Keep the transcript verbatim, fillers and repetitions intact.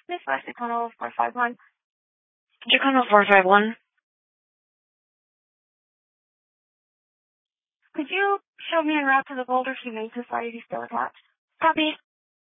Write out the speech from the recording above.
Miss West, Econo four five one. Jacono four five one. Could you show me en route to the Boulder Humane Society still attached? Copy.